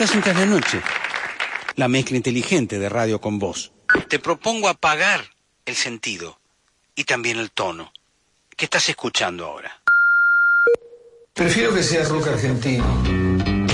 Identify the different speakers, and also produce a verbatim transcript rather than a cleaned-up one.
Speaker 1: Estás en Tras la Noche, la mezcla inteligente de radio con voz. Te propongo apagar el sentido y también el tono. ¿Qué estás escuchando ahora?
Speaker 2: Prefiero que sea rock argentino.